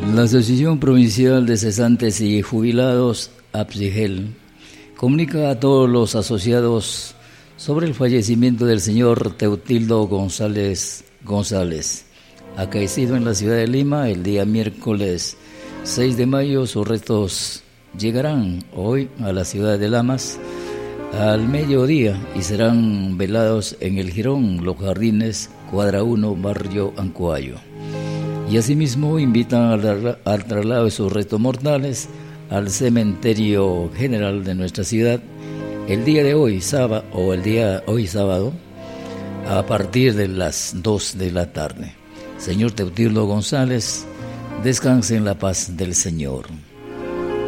La Asociación Provincial de Cesantes y Jubilados, APSIGEL, comunica a todos los asociados sobre el fallecimiento del señor Teutildo González, acaecido en la ciudad de Lima el día miércoles 6 de mayo. Sus restos llegarán hoy a la ciudad de Lamas al mediodía y serán velados en el Jirón Los Jardines, cuadra 1, barrio Ancoayo. Y asimismo invitan al traslado de sus restos mortales al cementerio general de nuestra ciudad el día de hoy, sábado, a partir de las 2 de la tarde. Señor Teutildo González, descanse en la paz del Señor.